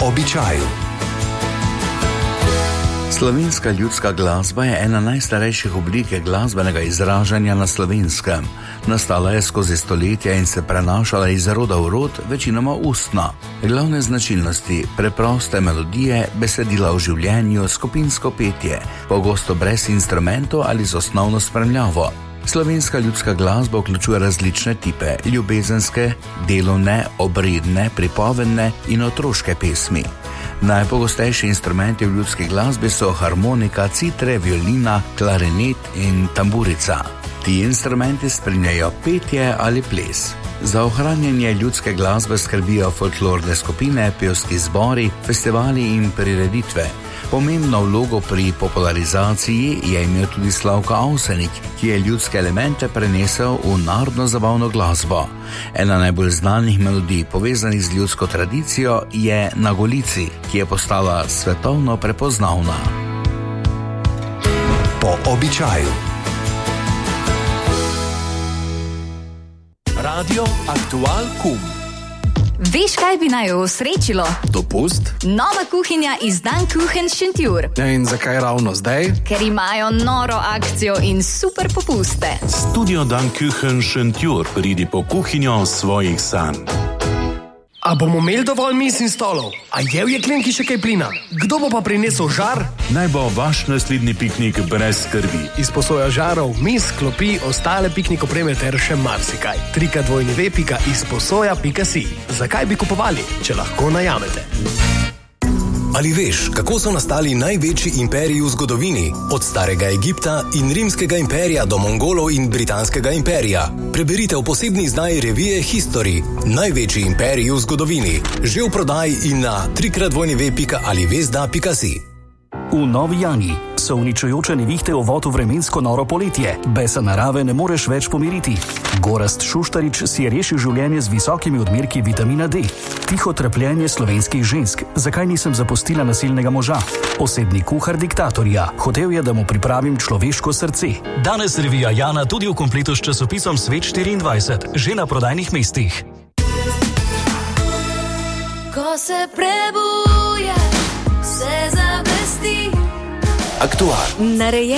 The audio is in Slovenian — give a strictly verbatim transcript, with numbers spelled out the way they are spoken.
običaju. Slovenska ljudska glasba je ena najstarejših oblik glasbenega izražanja na Slovenskem. Nastala je skozi stoletja in se prenašala iz roda v rod, večinoma ustno. Glavne značilnosti: preproste melodije, besedila o življenju, skupinsko petje, pogosto brez instrumentov ali z osnovno spremljavo. Slovenska ljudska glasba vključuje različne tipe: ljubezenske, delovne, obredne, pripovedne in otroške pesmi. Najpogostejši instrumenti v ljudski glasbi so harmonika, citre, violina, klarinet in tamburica. Ti instrumenti spremljajo petje ali ples. Za ohranjanje ljudske glasbe skrbijo folklorne skupine, pevski zbori, festivali in prireditve. Pomembno vlogo pri popularizaciji je imel tudi Slavko Avsenik, ki je ljudske elemente prenesel v narodno-zabavno glasbo. Ena najbolj znanih melodij povezanih z ljudsko tradicijo je Na Golici, ki je postala svetovno prepoznavna. Po običaju. Radio Aktual Kum. Veš, kaj bi naj osrečilo? Dopust? Nova kuhinja iz Dan Kuchen Šentjur. Ja, in zakaj ravno zdaj? Ker imajo noro akcijo in super popuste. Studio Dan Kuchen Šentjur, pridi po kuhinjo svojih sanj. A bomo imeli dovolj miz in stolov? A je v jeklenki še kaj plina? Kdo bo pa prinesel žar? Naj bo vaš naslednji piknik brez skrbi. Izposoja žarov, miz, klopi, ostale piknik opreme ter še marsikaj. trikrat dvojni ve pika izposoja pika si. Zakaj bi kupovali, če lahko najamete? Ali veš, kako so nastali največji imperiji v zgodovini? Od starega Egipta in rimskega imperija do Mongolov in britanskega imperija. Preberite v posebni izdaji revije History. Največji imperiji v zgodovini. Že v prodaji in na trikrat dvojni ve pika ali vezda pika si. V Novi Jani so uničujoče nevihte uvod v vremensko noro poletje. Besa narave ne moreš več pomiriti. Gorazd Šuštarič si je rešil življenje z visokimi odmerki vitamina D. Tiho trpljenje slovenskih žensk. Zakaj nisem zapustila nasilnega moža? Osebni kuhar diktatorja. Hotel je, da mu pripravim človeško srce. Danes revija Jana tudi v kompletu s časopisom Svet štiriindvajset. Že na prodajnih mestih. Ko se prebuja, se zablesti. Aktual. Narejen